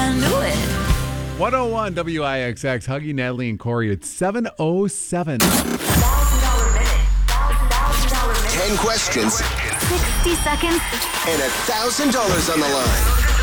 knew it. 101 WIXX, Huggy, Natalie, and Corey. It's 7:07. $1,000 minute. $1,000 minute. 10 questions 60 seconds. and $1,000 on the line.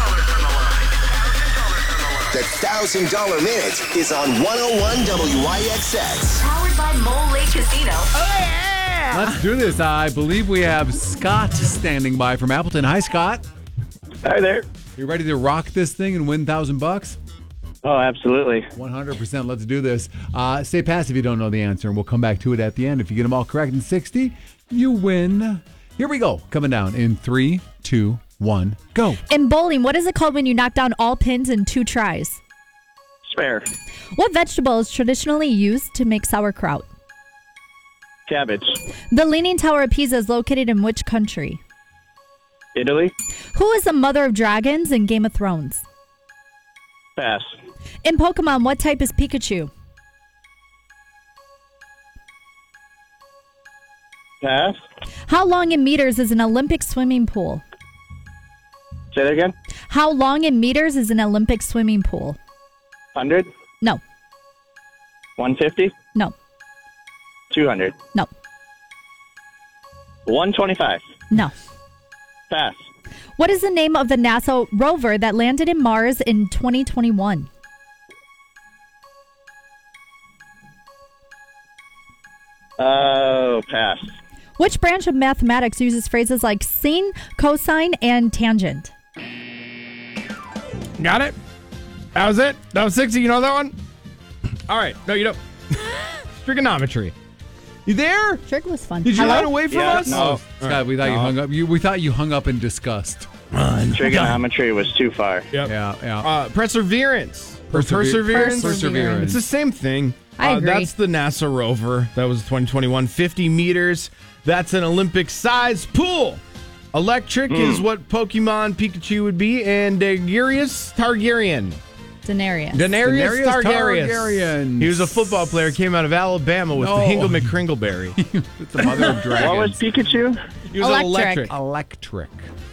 The $1,000 minute is on 101 WIXX. Powered by Mole Lake Casino. Let's do this. I believe we have Scott standing by from Appleton. Hi, Scott. Hi there. You ready to rock this thing and win $1,000? Oh, absolutely. 100%. Let's do this. Say pass if you don't know the answer, and we'll come back to it at the end. If you get them all correct in 60, you win. Here we go. Coming down in 3, 2, 1, go. In bowling, what is it called when you knock down all pins in 2 tries? Spare. What vegetable is traditionally used to make sauerkraut? Cabbage. The Leaning Tower of Pisa is located in which country? Italy. Who is the mother of dragons in Game of Thrones? Pass. In Pokemon, what type is Pikachu? Pass. How long in meters is an Olympic swimming pool? Say that again. How long in meters is an Olympic swimming pool? 100. No. 150. No. 200. No. 125. No. Pass. What is the name of the NASA rover that landed in Mars in 2021? Oh, pass. Which branch of mathematics uses phrases like sine, cosine, and tangent? Got it? That was it? That was 60. You know that one? All right. No, you don't. Trigonometry. You there? Trig was fun. Did you Hello? run away from us? No. Scott, we thought you hung up. We thought you hung up in disgust. Trigonometry was too far. Yep. Yeah. Perseverance. Perseverance. Perseverance. It's the same thing. I agree. That's the NASA rover. That was 2021. 50 meters. That's an Olympic-sized pool. Electric is what Pokemon Pikachu would be. And Daenerys Targaryen. Daenerys. Daenerys Targaryen. Targaryen. He was a football player, came out of Alabama with the Hingle McCringleberry. It's the mother of dragons. What was Pikachu? He was Electric. Electric.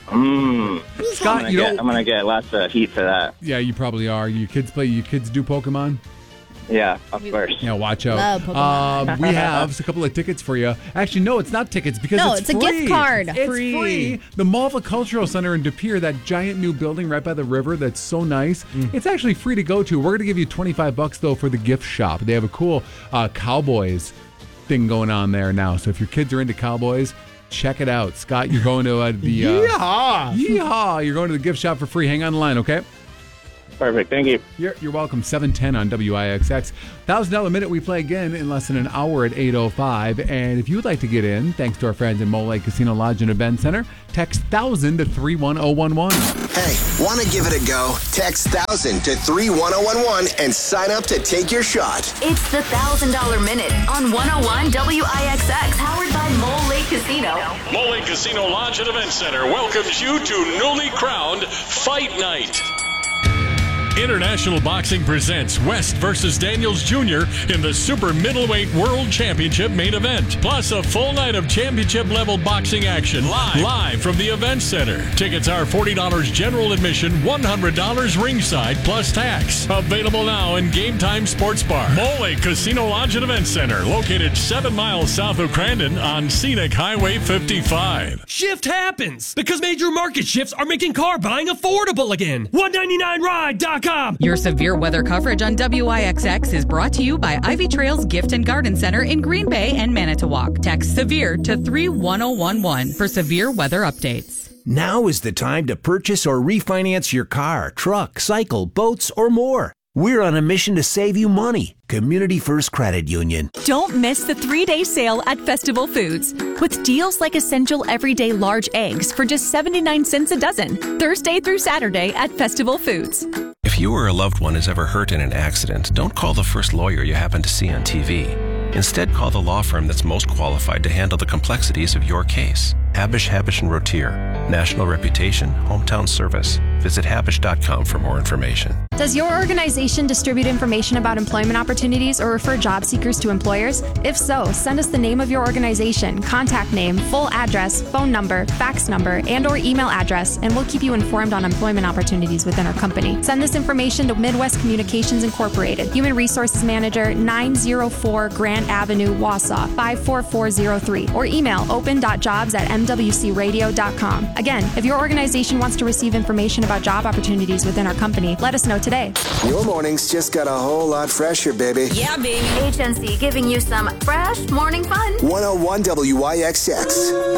Scott, I'm gonna get lots of heat for that. Yeah, you probably are. You kids do Pokemon? Yeah, of course. Yeah, watch out. Love Pokemon. We have a couple of tickets for you. Actually, no, it's not tickets because No, it's it's a free. gift card. It's free. The Malva Cultural Center in De Pere, that giant new building right by the river that's so nice. It's actually free to go to. We're going to give you $25 though for the gift shop. They have a cool Cowboys thing going on there now. So if your kids are into Cowboys, check it out. Scott, you're going to the Yeehaw! Yeehaw! You're going to the gift shop for free. Hang on the line, okay? Perfect. Thank you. You're welcome. 7:10 on WIXX. $1,000 minute. We play again in less than an hour at 8:05. And if you would like to get in, thanks to our friends at Mole Lake Casino Lodge and Event Center, text 1000 to 31011. Hey, want to give it a go? Text 1000 to 31011 and sign up to take your shot. It's the $1,000 minute on 101 WIXX. Powered by Mole Lake Casino. Mole Lake Casino Lodge and Event Center welcomes you to newly crowned Fight Night. International Boxing presents West versus Daniels Jr. in the Super Middleweight World Championship main event. Plus a full night of championship-level boxing action live from the Event Center. Tickets are $40 general admission, $100 ringside plus tax. Available now in Game Time Sports Bar. Mole Lake Casino Lodge and Event Center, located 7 miles south of Crandon on Scenic Highway 55. Shift happens because major market shifts are making car buying affordable again. 199ride.com. Your severe weather coverage on WIXX is brought to you by Ivy Trails Gift and Garden Center in Green Bay and Manitowoc. Text SEVERE to 31011 for severe weather updates. Now is the time to purchase or refinance your car, truck, cycle, boats, or more. We're on a mission to save you money. Community First Credit Union. Don't miss the 3-day sale at Festival Foods with deals like Essential Everyday Large Eggs for just 79 cents a dozen, Thursday through Saturday at Festival Foods. If you or a loved one is ever hurt in an accident, don't call the first lawyer you happen to see on TV. Instead, call the law firm that's most qualified to handle the complexities of your case. Habush, Habush & Rotier. National reputation, hometown service. Visit Habush.com for more information. Does your organization distribute information about employment opportunities or refer job seekers to employers? If so, send us the name of your organization, contact name, full address, phone number, fax number, and/or email address, and we'll keep you informed on employment opportunities within our company. Send this information to Midwest Communications Incorporated, Human Resources Manager, 904 Grant Avenue, Wausau, 54403, or email open.jobs@mwcradio.com. Again, if your organization wants to receive information about job opportunities within our company, let us know today. Your mornings just got a whole lot fresher, baby. Yeah, baby. HNC giving you some fresh morning fun. 101 WIXX.